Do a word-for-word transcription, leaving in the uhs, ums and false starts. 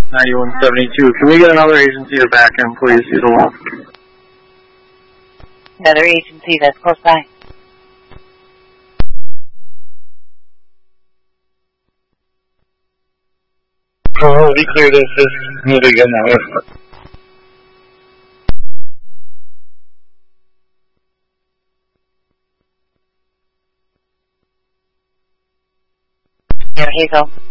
ninety-one seventy-two. Can we get another agency to back in, please? He's alone. Another agency that's close by. Oh, we clear this. This move again that way. Here you go.